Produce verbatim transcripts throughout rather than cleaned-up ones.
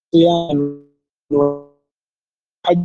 صيام وحج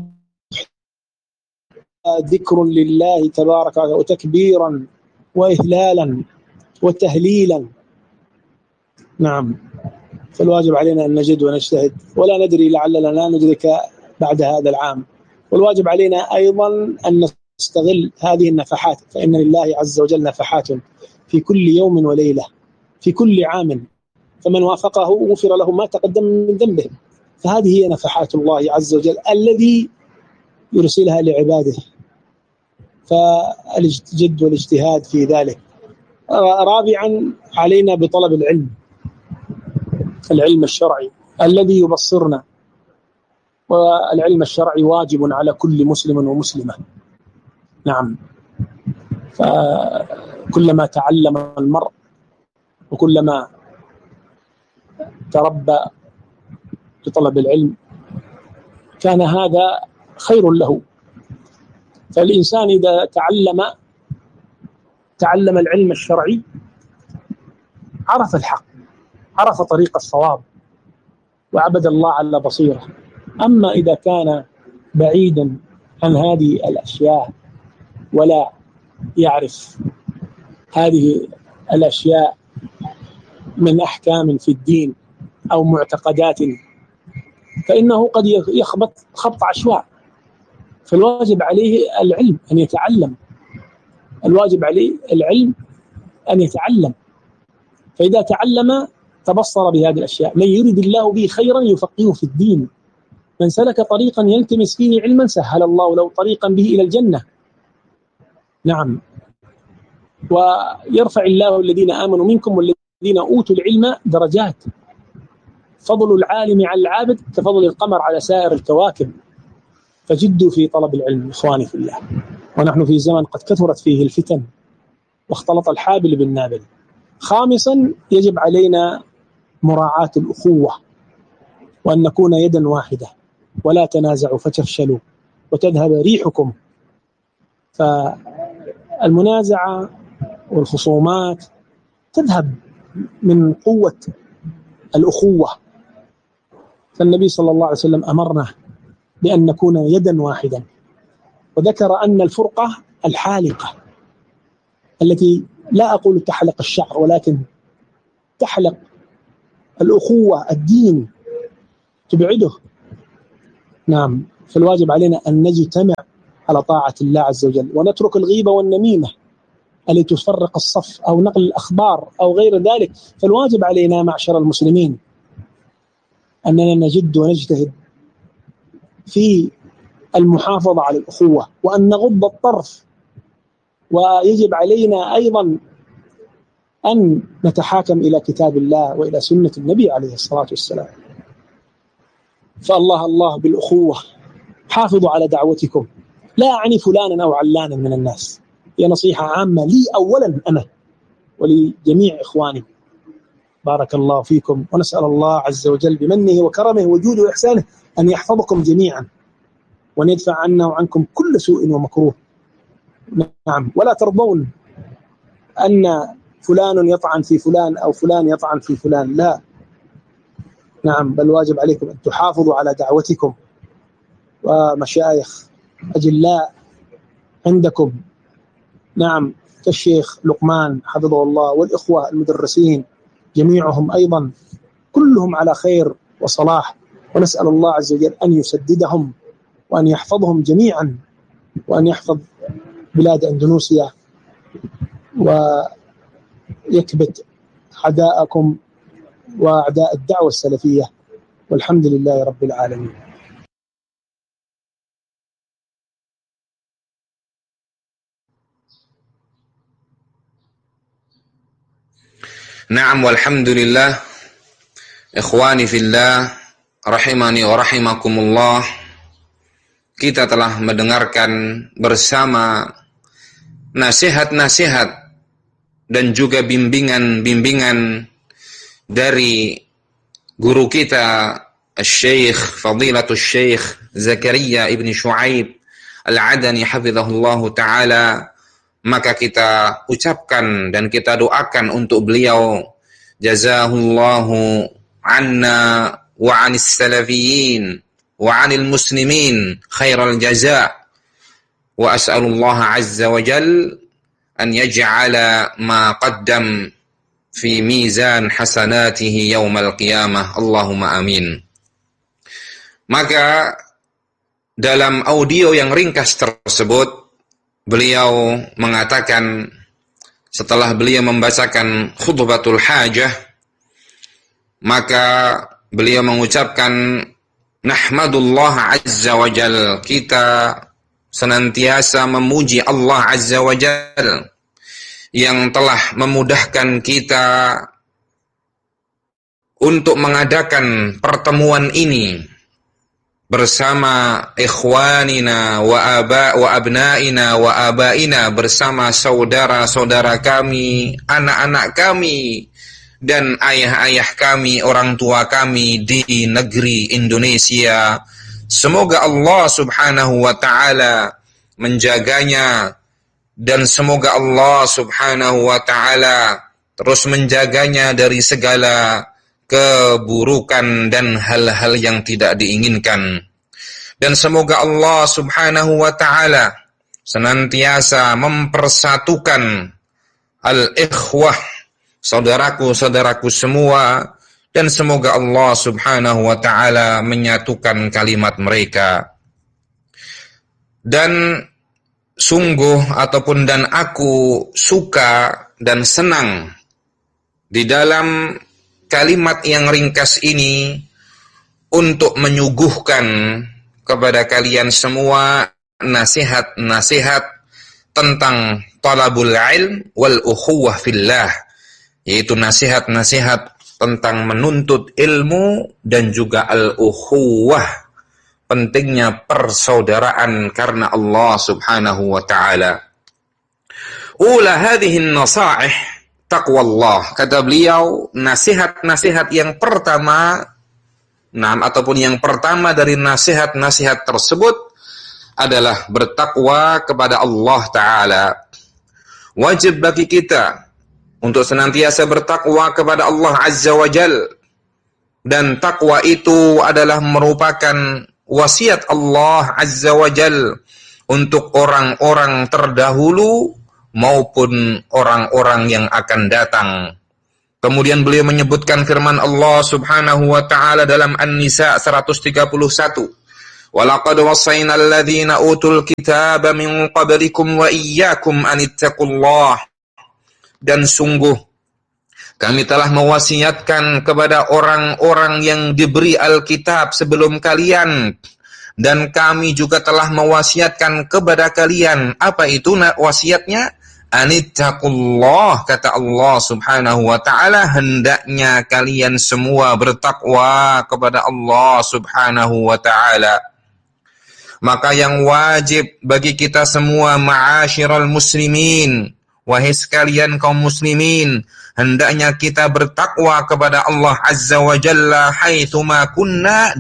ذكر لله تبارك وتعالى وتكبيرا وإهلالا وتهليلا. نعم، فالواجب علينا أن نجد ونجتهد، ولا ندري لعلنا لا ندرك بعد هذا العام. والواجب علينا أيضا أن نستغل هذه النفحات، فإن لله عز وجل نفحات في كل يوم وليلة في كل عام، فمن وافقه غفر له ما تقدم من ذنبه. فهذه هي نفحات الله عز وجل الذي يرسلها لعباده، فالجد والاجتهاد في ذلك. رابعا، علينا بطلب العلم، العلم الشرعي الذي يبصرنا، والعلم الشرعي واجب على كل مسلم ومسلمة. نعم، فكلما تعلم المرء وكلما تربى بطلب العلم كان هذا خير له. فالإنسان إذا تعلم تعلم العلم الشرعي عرف الحق، عرف طريق الصواب، وعبد الله على بصيرة. أما إذا كان بعيدا عن هذه الأشياء ولا يعرف هذه الأشياء من أحكام في الدين أو معتقدات، فإنه قد يخبط خبط عشواء. فالواجب عليه العلم، أن يتعلم. الواجب عليه العلم أن يتعلم، فإذا تعلم تبصر بهذه الأشياء. من يريد الله به خيرا يفقهه في الدين، من سلك طريقا يلتمس فيه علما سهل الله له طريقا به إلى الجنة. نعم، ويرفع الله الذين آمنوا منكم والذين أوتوا العلم درجات. فضل العالم على العابد كفضل القمر على سائر الكواكب. فجدوا في طلب العلم إخواني في الله، ونحن في زمن قد كثرت فيه الفتن واختلط الحابل بالنابل. خامسا، يجب علينا مراعاة الأخوة، وأن نكون يدا واحدة، ولا تنازعوا فتفشلوا وتذهب ريحكم. فالمنازعة والخصومات تذهب من قوة الأخوة. فالنبي صلى الله عليه وسلم أمرنا بأن نكون يدا واحدا، وذكر أن الفرقة الحالقة التي لا أقول تحلق الشعر ولكن تحلق الأخوة، الدين تبعده. نعم، فالواجب علينا أن نجتمع على طاعة الله عز وجل، ونترك الغيبة والنميمة التي تفرق الصف أو نقل الأخبار أو غير ذلك. فالواجب علينا معشر المسلمين أننا نجد ونجتهد في المحافظة على الأخوة، وأن نغض الطرف. ويجب علينا أيضا أن نتحاكم إلى كتاب الله وإلى سنة النبي عليه الصلاة والسلام. فالله الله بالأخوة، حافظوا على دعوتكم. لا أعني فلانا أو علانا من الناس، هي نصيحة عامة لي أولا أنا ولجميع إخواني. بارك الله فيكم، ونسأل الله عز وجل بمنه وكرمه وجوده وإحسانه أن يحفظكم جميعا، وأن يدفع عنا وعنكم كل سوء ومكروه. نعم، ولا ترضون أن فلان يطعن في فلان أو فلان يطعن في فلان، لا. نعم، بل واجب عليكم أن تحافظوا على دعوتكم، ومشايخ أجلاء عندكم، نعم، كالشيخ لقمان حفظه الله، والإخوة المدرسين جميعهم أيضا كلهم على خير وصلاح. ونسأل الله عز وجل أن يسددهم وأن يحفظهم جميعا، وأن يحفظ بلاد أندونيسيا، ويكبت أعداءكم وأعداء الدعوة السلفية، والحمد لله رب العالمين. Naam, walhamdulillah. Ikhwani fillah, rahimani wa rahimakumullah. Kita telah mendengarkan bersama nasihat-nasihat dan juga bimbingan-bimbingan dari guru kita Syekh Fadilatul Syekh Zakaria Ibn Shu'aib Al-Adani hafizahullahu ta'ala. Maka kita ucapkan dan kita doakan untuk beliau, jazahullahu anna wa 'anis salafiyyin wa 'anil muslimin khairal jazaa wa as'alullaha 'azza wa jalla an yaj'ala ma qaddam fi mizan hasanatihi yaumal qiyamah. Allahumma amin. Maka dalam audio yang ringkas tersebut beliau mengatakan, setelah beliau membacakan khutbatul hajah, maka beliau mengucapkan nahmadullah azza wa jal, kita senantiasa memuji Allah azza wa jal yang telah memudahkan kita untuk mengadakan pertemuan ini bersama ikhwanina wa aba wa abnaina wa abaina, bersama saudara-saudara kami, anak-anak kami dan ayah-ayah kami, orang tua kami di negeri Indonesia. Semoga Allah Subhanahu wa taala menjaganya, dan semoga Allah Subhanahu wa taala terus menjaganya dari segala keburukan dan hal-hal yang tidak diinginkan. Dan semoga Allah Subhanahu wa taala senantiasa mempersatukan al-ikhwah, saudaraku-saudaraku semua, dan semoga Allah Subhanahu wa taala menyatukan kalimat mereka. Dan sungguh ataupun dan aku suka dan senang di dalam kalimat yang ringkas ini untuk menyuguhkan kepada kalian semua nasihat-nasihat tentang talabul ilm wal ukhuwah fillah, yaitu nasihat-nasihat tentang menuntut ilmu dan juga al-ukhuwah, pentingnya persaudaraan karena Allah Subhanahu wa taala. Ula hadhihi an-nasaih taqwallah. Kata beliau, nasihat-nasihat yang pertama, nah ataupun yang pertama dari nasihat-nasihat tersebut adalah bertakwa kepada Allah taala. Wajib bagi kita untuk senantiasa bertakwa kepada Allah Azza wa Jal, dan takwa itu adalah merupakan wasiat Allah Azza wa Jal untuk orang-orang terdahulu maupun orang-orang yang akan datang. Kemudian beliau menyebutkan firman Allah Subhanahu wa taala dalam An-Nisa seratus tiga puluh satu. Walaqad wassayna alladhina utul kitaba min qablikum wa iyyakum an ittaqullah. Dan sungguh kami telah mewasiatkan kepada orang-orang yang diberi Alkitab sebelum kalian, dan kami juga telah mewasiatkan kepada kalian. Apa itu wasiatnya? Anittaqullah, kata Allah Subhanahu wa taala, hendaknya kalian semua bertakwa kepada Allah Subhanahu wa taala. Maka yang wajib bagi kita semua, ma'asyiral muslimin, wahai sekalian kaum muslimin, hendaknya kita bertakwa kepada Allah Azza wa Jalla haitsuma kunna,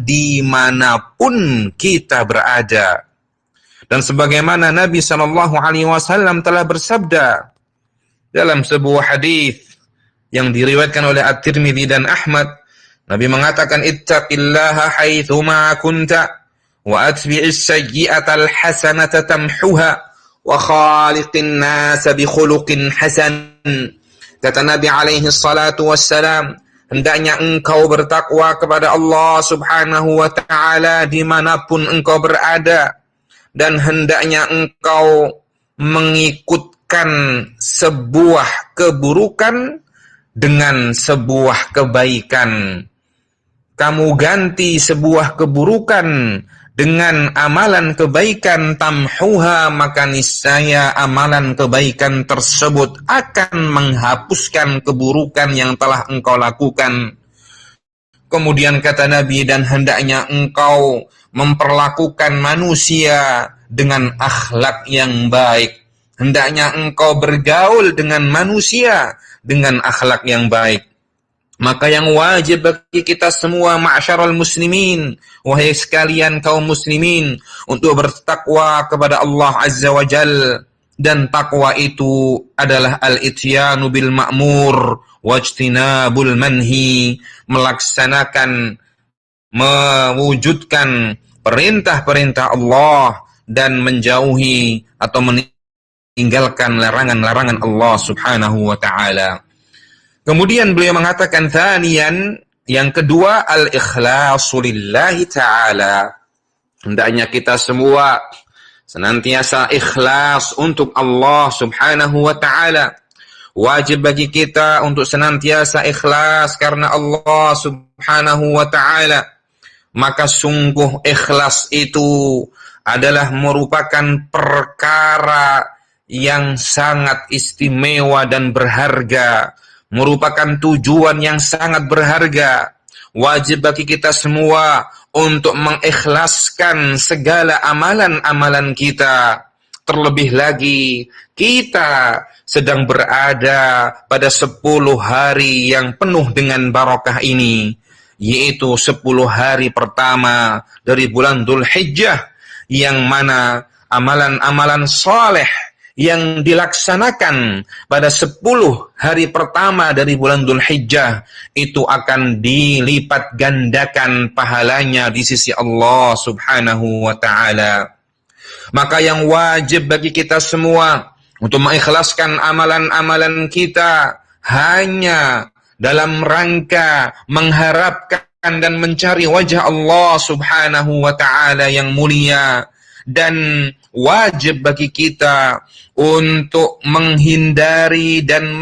dimanapun kita berada. Dan sebagaimana Nabi sallallahu alaihi wasallam telah bersabda dalam sebuah hadis yang diriwayatkan oleh At-Tirmidzi dan Ahmad, Nabi mengatakan, ittaqillaha haitsuma kunta wa atbi'is sayyi'atal hasanata tamhuha wa khaliqin nasa bi khuluqin hasan. Kata Nabi alaihi salatu wassalam, hendaknya engkau bertakwa kepada Allah Subhanahu wa taala dimanapun engkau berada, dan hendaknya engkau mengikutkan sebuah keburukan dengan sebuah kebaikan. Kamu ganti sebuah keburukan dengan amalan kebaikan, tamhuha, maka niscaya amalan kebaikan tersebut akan menghapuskan keburukan yang telah engkau lakukan. Kemudian kata Nabi, dan hendaknya engkau memperlakukan manusia dengan akhlak yang baik. Hendaknya engkau bergaul dengan manusia dengan akhlak yang baik. Maka yang wajib bagi kita semua, ma'syaral muslimin, wahai sekalian kaum muslimin, untuk bertakwa kepada Allah Azza wa Jal. Dan takwa itu adalah al-ityanu bil ma'mur wajtinabul manhi, melaksanakan mewujudkan perintah-perintah Allah dan menjauhi atau meninggalkan larangan-larangan Allah Subhanahu wa taala. Kemudian beliau mengatakan tsaniyan, yang kedua, al-ikhlasu lillahi ta'ala. Hendaknya kita semua senantiasa ikhlas untuk Allah Subhanahu wa ta'ala. Wajib bagi kita untuk senantiasa ikhlas karena Allah Subhanahu wa ta'ala. Maka sungguh ikhlas itu adalah merupakan perkara yang sangat istimewa dan berharga, merupakan tujuan yang sangat berharga. Wajib bagi kita semua untuk mengikhlaskan segala amalan-amalan kita. Terlebih lagi, kita sedang berada pada sepuluh hari yang penuh dengan barakah ini, yaitu sepuluh hari pertama dari bulan Dzulhijjah, yang mana amalan-amalan saleh yang dilaksanakan pada sepuluh hari pertama dari bulan Dzulhijjah itu akan dilipat gandakan pahalanya di sisi Allah Subhanahu wa ta'ala. Maka yang wajib bagi kita semua untuk mengikhlaskan amalan-amalan kita hanya dalam rangka mengharapkan dan mencari wajah Allah Subhanahu wa ta'ala yang mulia. Dan wajib bagi kita untuk menghindari dan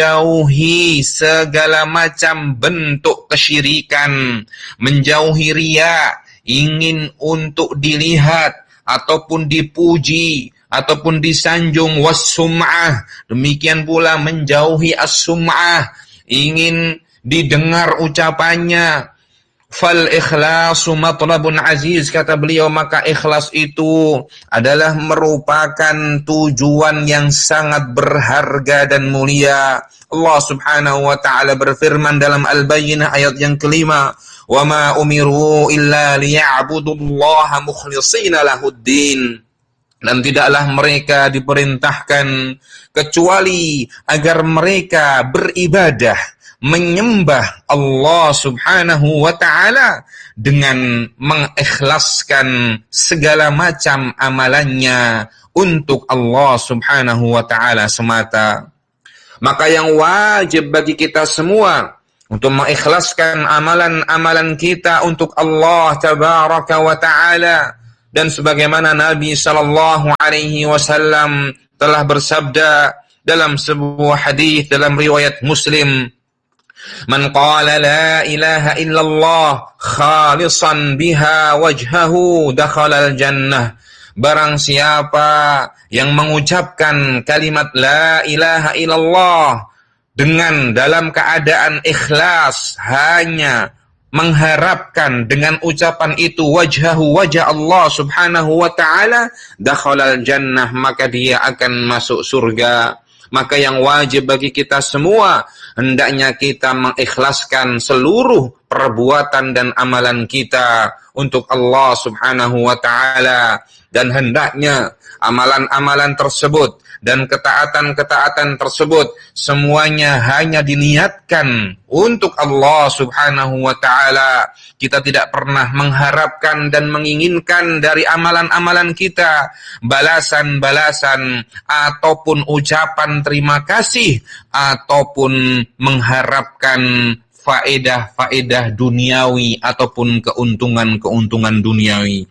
menjauhi segala macam bentuk kesyirikan, menjauhi riya, ingin untuk dilihat ataupun dipuji ataupun disanjung, was-sum'ah, demikian pula menjauhi as-sum'ah, ingin didengar ucapannya. Fal ikhlasu matlabun aziz, kata beliau, maka ikhlas itu adalah merupakan tujuan yang sangat berharga dan mulia. Allah Subhanahu wa ta'ala berfirman dalam Al-Bayyinah ayat yang kelima, wa ma umiru illa liya'budullaha mukhlishina lahuddin. Dan tidaklah mereka diperintahkan kecuali agar mereka beribadah, menyembah Allah Subhanahu wa ta'ala dengan mengikhlaskan segala macam amalannya untuk Allah Subhanahu wa ta'ala semata. Maka yang wajib bagi kita semua untuk mengikhlaskan amalan-amalan kita untuk Allah Tabaraka wa ta'ala. Dan sebagaimana Nabi sallallahu alaihi wasallam telah bersabda dalam sebuah hadis dalam riwayat Muslim, man qala la ilaha illallah khalisan biha wajhahu dakhala al-jannah. Barang siapa yang mengucapkan kalimat la ilaha illallah dengan dalam keadaan ikhlas, hanya mengharapkan dengan ucapan itu wajhahu, wajah Allah Subhanahu wa ta'ala, dakhala al-jannah, maka dia akan masuk surga. Maka yang wajib bagi kita semua, hendaknya kita mengikhlaskan seluruh perbuatan dan amalan kita untuk Allah Subhanahu wa ta'ala. Dan hendaknya amalan-amalan tersebut dan ketaatan-ketaatan tersebut semuanya hanya diniatkan untuk Allah Subhanahu wa ta'ala. Kita tidak pernah mengharapkan dan menginginkan dari amalan-amalan kita balasan-balasan ataupun ucapan terima kasih ataupun mengharapkan faedah-faedah duniawi ataupun keuntungan-keuntungan duniawi.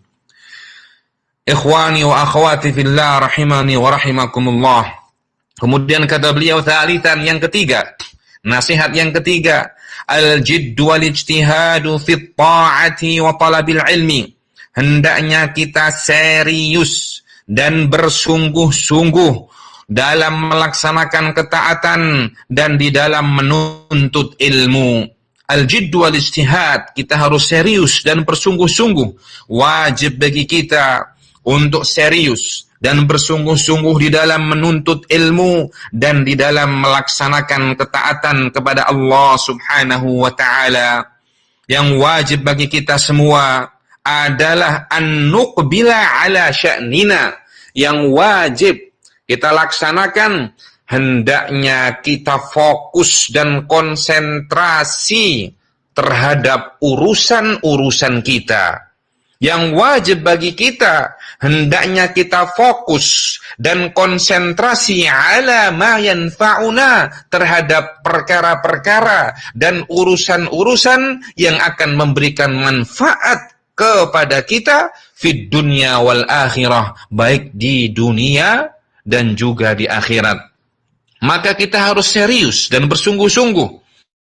Ikhwani wa akhwati fillah rahimani wa rahimakumullah. Kemudian kata beliau tsalitan, yang ketiga, nasihat yang ketiga, al-jidd wal ijtihadu fit ta'ati wa talabil ilmi. Hendaknya kita serius dan bersungguh-sungguh dalam melaksanakan ketaatan dan di dalam menuntut ilmu. Al-jidd wal ijtihad, kita harus serius dan bersungguh-sungguh. Wajib bagi kita untuk serius dan bersungguh-sungguh di dalam menuntut ilmu dan di dalam melaksanakan ketaatan kepada Allah Subhanahu wa ta'ala. Yang wajib bagi kita semua adalah an-nuqbila ala sya'nina. Yang wajib kita laksanakan, hendaknya kita fokus dan konsentrasi terhadap urusan-urusan kita. Yang wajib bagi kita, hendaknya kita fokus dan konsentrasi ala ma yanfa'una, terhadap perkara-perkara dan urusan-urusan yang akan memberikan manfaat kepada kita fid dunya wal akhirah, baik di dunia dan juga di akhirat. Maka kita harus serius dan bersungguh-sungguh.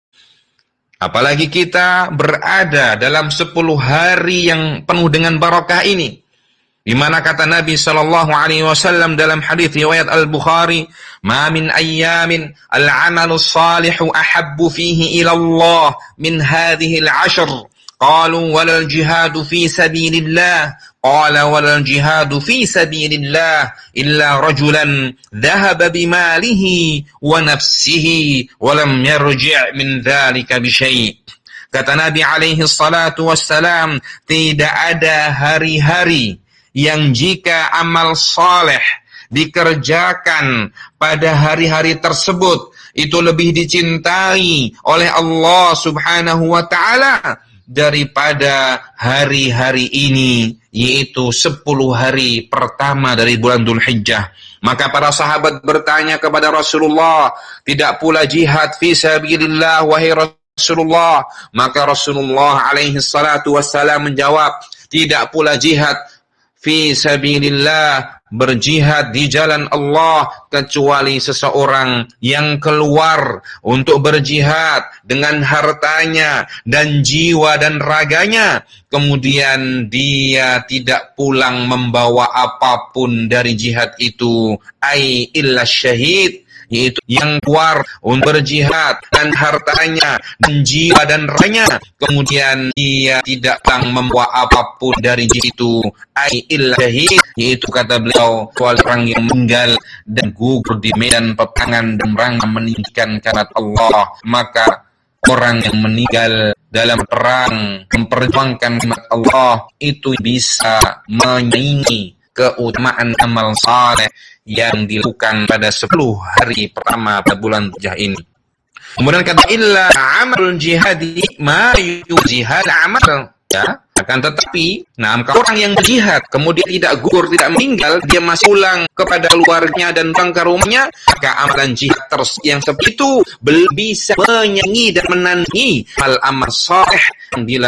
Apalagi kita berada dalam sepuluh hari yang penuh dengan barakah ini, di mana kata Nabi sallallahu alaihi wasallam dalam hadis riwayat Al-Bukhari, "Ma min ayyamin al-'amalu salihu ahabbu fihi ila Allah min hadhihi al-'ashr." Qalu walal jihadu fi sabilillah. Qala walal jihadu fi sabilillah illa rajulan dhahaba bimalihi wa nafsihi wa lam yarji' min dhalika bi syai'. Kata Nabi alaihi salatu wassalam, tidak ada hari-hari yang jika amal saleh dikerjakan pada hari-hari tersebut itu lebih dicintai oleh Allah Subhanahu wa taala daripada hari-hari ini, yaitu sepuluh hari pertama dari bulan Dzulhijjah. Maka para sahabat bertanya kepada Rasulullah, tidak pula jihad fi sabilillah wahai Rasulullah? Maka Rasulullah alaihi salatu wassalam menjawab, tidak pula jihad fi sabilillah, berjihad di jalan Allah, kecuali seseorang yang keluar untuk berjihad dengan hartanya dan jiwa dan raganya, kemudian dia tidak pulang membawa apapun dari jihad itu, ai illa syahid, yaitu yang keluar untuk berjihad dan hartanya dan jiwa dan raganya, kemudian dia tidak pulang membawa apapun dari jihad itu, ai illa syahid, yaitu kata beliau, kecuali orang yang meninggal dan gugur di medan peperangan dan rangka meninggikan kalimat Allah. Maka orang yang meninggal dalam perang memperjuangkan kalimat Allah itu bisa menyaingi keutamaan amal saleh yang dilakukan pada sepuluh hari pertama pada bulan Dzulhijjah ini. Kemudian kata illa amalul jihadi ma yujihad amal, ya. Akan tetapi, nah, kalau orang yang berjihad kemudian tidak gugur, tidak meninggal, dia masih pulang kepada keluarganya dan pulang ke rumahnya, maka amalan jihad terus yang seperti itu belum bisa menyanyi dan menandingi hal amal saleh yang dilakukan